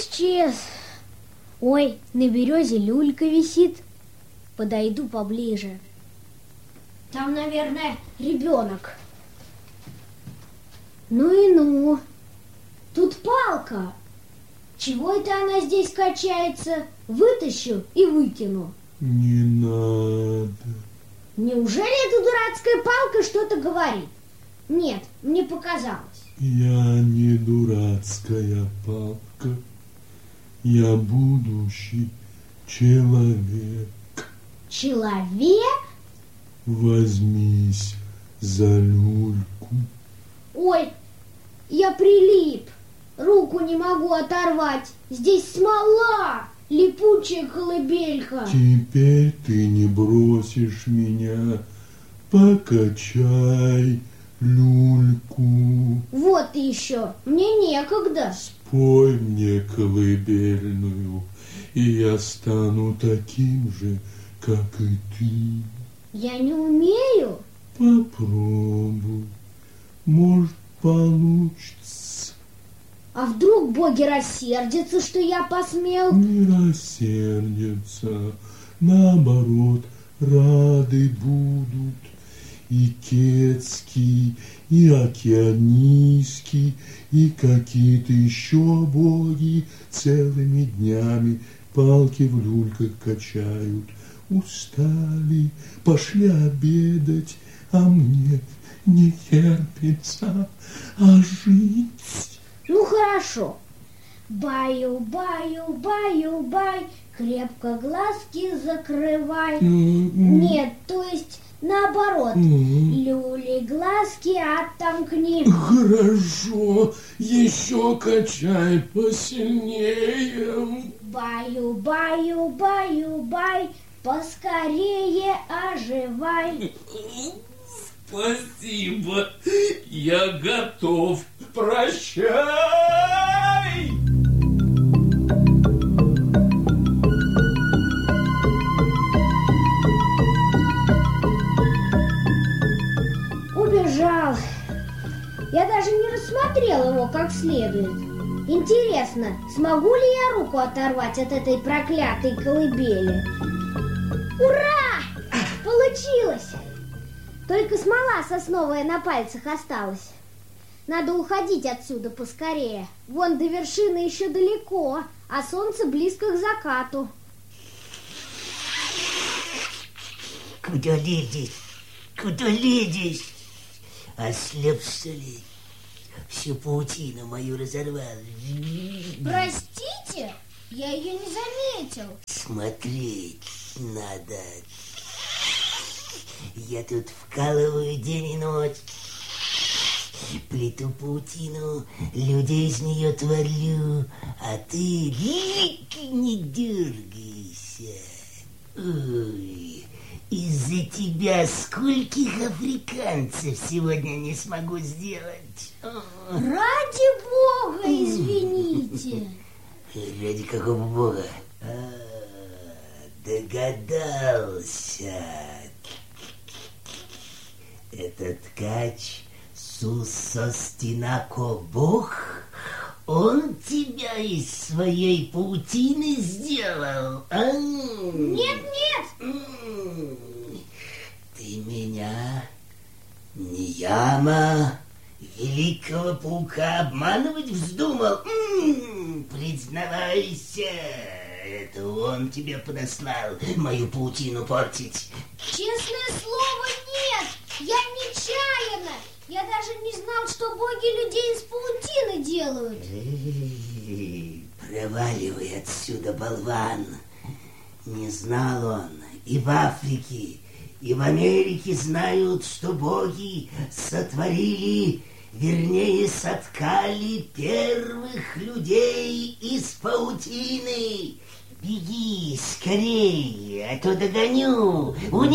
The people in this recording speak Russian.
исчез. Ой, на березе люлька висит. Подойду поближе. Там, наверное, ребенок. Ну и ну. Тут палка. Чего это она здесь качается? Вытащу и выкину. Не надо. Неужели эта дурацкая палка что-то говорит? Нет, мне показалось. Я не дурацкая палка. Я будущий человек. Человек? Возьмись за люльку. Ой, я прилип. Руку не могу оторвать. Здесь смола, липучая колыбелька. Теперь ты не бросишь меня. Покачай люльку. Вот еще, мне некогда. Спой мне колыбельную, и я стану таким же, как и ты. Я не умею. Попробуй, может, получится. А вдруг боги рассердятся, что я посмел? Не рассердятся, наоборот, рады будут. И кетский, и океанийский, и какие-то еще боги целыми днями палки в люльках качают. Устали, пошли обедать, а мне не терпится жить. Ну хорошо. Баю, баю, бай, крепко глазки закрывай. Нет, то есть наоборот. Люли, глазки оттомкни. Хорошо, еще качай посильнее. Баю, баю, баю, бай, поскорее оживай. Спасибо, я готов. Прощай! Убежал. Я даже не рассмотрел его как следует. Интересно, смогу ли я руку оторвать от этой проклятой колыбели? Ура! Получилось! Только смола сосновая на пальцах осталась. Надо уходить отсюда поскорее. Вон до вершины еще далеко, а солнце близко к закату. Куда лезешь? Куда лезешь? Ослеп, что ли? Всю паутину мою разорвал. Простите, я ее не заметил. Смотреть надо. Я тут вкалываю день и ночь. Плету паутину, людей из нее творю, а ты не дергайся. Ой, из-за тебя скольких африканцев сегодня не смогу сделать. Ради бога, извините. Ради какого бога? Догадался. Этот ткач Сусостинако бог, он тебя из своей паутины сделал, а? Нет, нет. Ты меня, Нияма, великого паука, обманывать вздумал? Признавайся, это он тебе подослал мою паутину портить. Честное слово, нет. Я нечаянно. Я даже не знал, что боги людей из паутины делают. Проваливай отсюда, болван. Не знал он. И в Африке, и в Америке знают, что боги сотворили, вернее, соткали первых людей из паутины. Беги скорее, а то догоню.